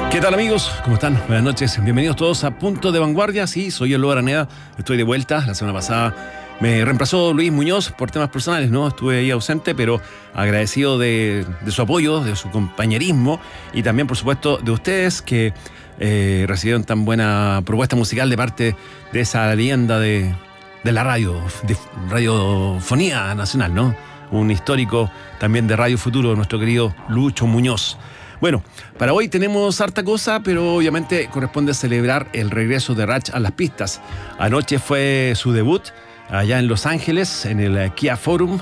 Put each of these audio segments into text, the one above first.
¿Qué tal, amigos? ¿Cómo están? Buenas noches. Bienvenidos todos a Punto de Vanguardia. Sí, soy Eloy Araneda. Estoy de vuelta. La semana pasada me reemplazó Luis Muñoz por temas personales, ¿no? Estuve ahí ausente, pero agradecido de su apoyo, de su compañerismo y también, por supuesto, de ustedes que recibieron tan buena propuesta musical de parte de esa leyenda de la radio, de radiofonía nacional, ¿no? Un histórico también de Radio Futuro, nuestro querido Lucho Muñoz. Bueno, para hoy tenemos harta cosa, pero obviamente corresponde celebrar el regreso de Rach a las pistas. Anoche fue su debut allá en Los Ángeles, en el Kia Forum.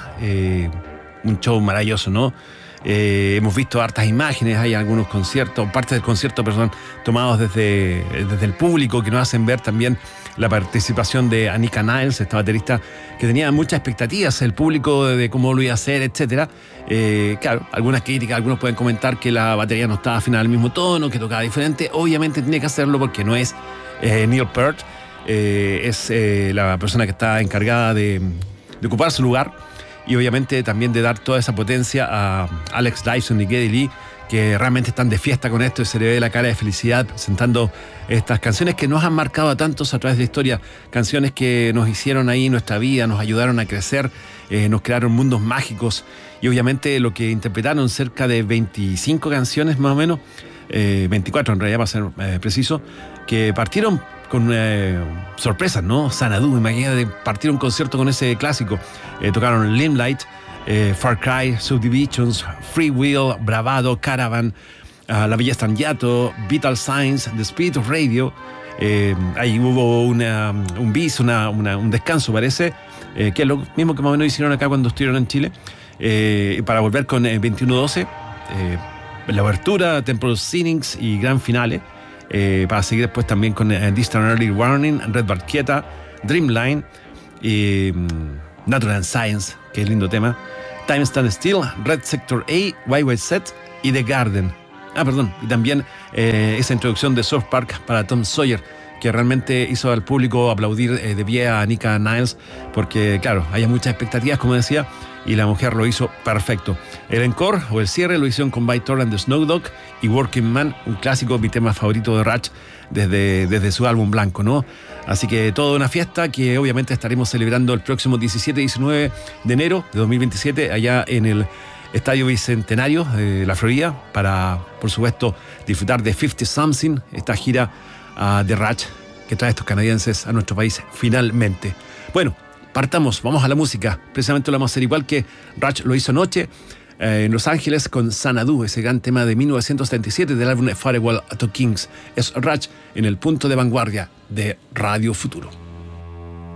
Un show maravilloso, ¿no? Hemos visto hartas imágenes, hay algunos conciertos, partes del concierto, perdón, tomados desde el público, que nos hacen ver también la participación de Anika Niles, esta baterista que tenía muchas expectativas, el público de cómo lo iba a hacer, etcétera. Claro, algunas críticas, algunos pueden comentar que la batería no estaba afinada al mismo tono, que tocaba diferente. Obviamente tiene que hacerlo porque no es Neil Peart, es la persona que está encargada de ocupar su lugar. Y obviamente también de dar toda esa potencia a Alex Lifeson y Geddy Lee, que realmente están de fiesta con esto y se le ve la cara de felicidad presentando estas canciones que nos han marcado a tantos a través de la historia, canciones que nos hicieron ahí nuestra vida, nos ayudaron a crecer, nos crearon mundos mágicos y obviamente lo que interpretaron, cerca de 25 canciones más o menos, 24 en realidad para ser preciso, que partieron con sorpresas, ¿no? Xanadu, imagínate, partir un concierto con ese clásico. Tocaron Limelight, Far Cry, Subdivisions, Free Will, Bravado, Caravan, La Belleza en Yato, Vital Signs, The Spirit of Radio. Ahí hubo un bis, un descanso, parece, que es lo mismo que más o menos hicieron acá cuando estuvieron en Chile, para volver con 21-12, la abertura, Temple Scenic's y gran finale. Para seguir después también con Distant Early Warning, Red Barqueta, Dreamline, Natural Science, que es lindo tema, Time Stand Still, Red Sector A, White Set y The Garden. Y también esa introducción de South Park para Tom Sawyer, que realmente hizo al público aplaudir de pie a Anika Niles, porque claro, hay muchas expectativas, como decía, y la mujer lo hizo perfecto. El encore o el cierre lo hicieron con By Thor and the Snow Dog y Working Man, un clásico, mi tema favorito de Rach desde su álbum blanco, ¿no? Así que toda una fiesta que obviamente estaremos celebrando el próximo 17 y 19 de enero de 2027 allá en el Estadio Bicentenario de la Florida, para, por supuesto, disfrutar de 50 Something, esta gira de Rach que trae a estos canadienses a nuestro país finalmente. Bueno, partamos, vamos a la música. Precisamente lo vamos a hacer igual que Rach lo hizo anoche en Los Ángeles con Xanadu, ese gran tema de 1977 del álbum Farewell to Kings. Es Rach en el Punto de Vanguardia de Radio Futuro.